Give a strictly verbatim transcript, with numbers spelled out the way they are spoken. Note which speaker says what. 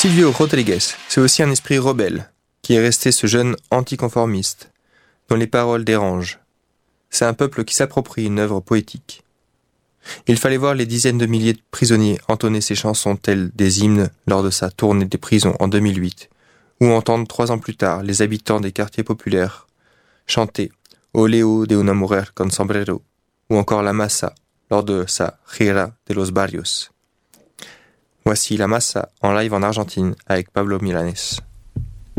Speaker 1: Silvio Rodriguez, c'est aussi un esprit rebelle, qui est resté ce jeune anticonformiste, dont les paroles dérangent. C'est un peuple qui s'approprie une œuvre poétique. Il fallait voir les dizaines de milliers de prisonniers entonner ces chansons telles des hymnes lors de sa tournée des prisons en deux mille huit, ou entendre trois ans plus tard les habitants des quartiers populaires chanter « Oleo de una mujer con sombrero » ou encore la Massa lors de sa Gira de los Barrios. Voici la Massa en live en Argentine avec Pablo Milanés.